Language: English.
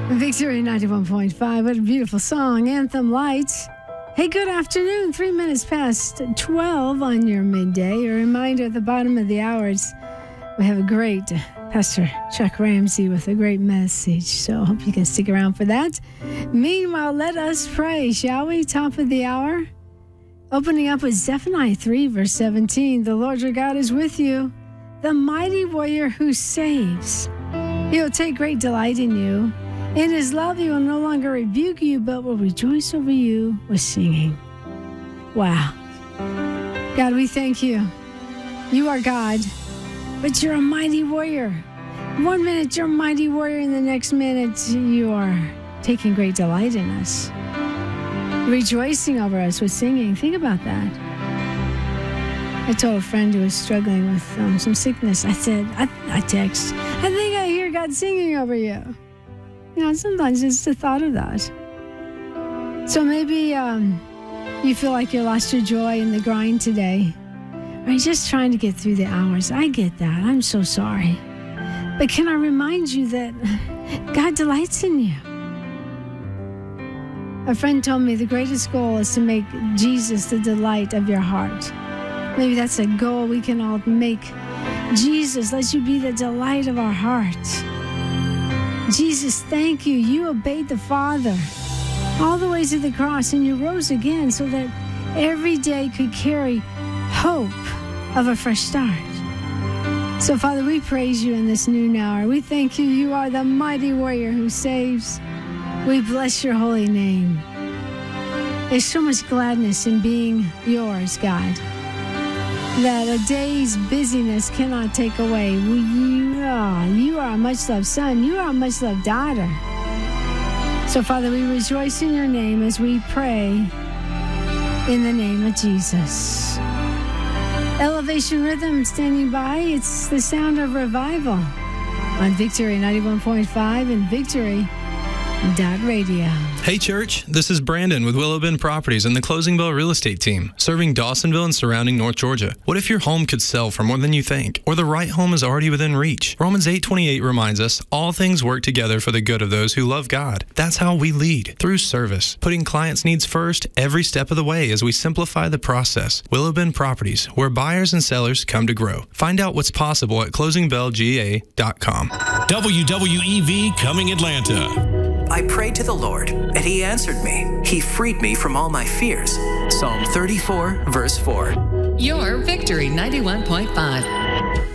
Victory 91.5. What a beautiful song. Anthem Lights. Hey, good afternoon. 3 minutes past 12 on your midday. A reminder at the bottom of the hours, we have a great Pastor Chuck Ramsey with a great message. So I hope you can stick around for that. Meanwhile, let us pray, shall we? Top of the hour. Opening up with Zephaniah 3, verse 17. The Lord your God is with you, the mighty warrior who saves. He will take great delight in you. In his love, he will no longer rebuke you, but will rejoice over you with singing. Wow. God, we thank you. You are God, but you're a mighty warrior. 1 minute, you're a mighty warrior, and the next minute, you are taking great delight in us, rejoicing over us with singing. Think about that. I told a friend who was struggling with some sickness, I said, I text, I think I hear God singing over you. You know, sometimes it's the thought of that. So maybe you feel like you lost your joy in the grind today. Or you're just trying to get through the hours. I get that. I'm so sorry. But can I remind you that God delights in you? A friend told me the greatest goal is to make Jesus the delight of your heart. Maybe that's a goal we can all make. Jesus, let you be the delight of our hearts. Jesus, thank you. You obeyed the Father all the way to the cross, and you rose again so that every day could carry hope of a fresh start. So, Father, we praise you in this noon hour. We thank you. You are the mighty warrior who saves. We bless your holy name. There's so much gladness in being yours, God, that a day's busyness cannot take away. You are a much-loved son. You are a much-loved daughter. So, Father, we rejoice in your name as we pray in the name of Jesus. Elevation Rhythm standing by. It's the sound of revival on Victory 91.5 and Victory.radio. Hey church, this is Brandon with Willow Bend Properties and the Closing Bell Real Estate Team, serving Dawsonville and surrounding North Georgia. What if your home could sell for more than you think, or the right home is already within reach? Romans 8:28 reminds us, all things work together for the good of those who love God. That's how we lead, through service, putting clients' needs first every step of the way as we simplify the process. Willow Bend Properties, where buyers and sellers come to grow. Find out what's possible at closingbellga.com. WWEV Coming Atlanta. I prayed to the Lord, and he answered me. He freed me from all my fears. Psalm 34, verse 4. Your Victory 91.5.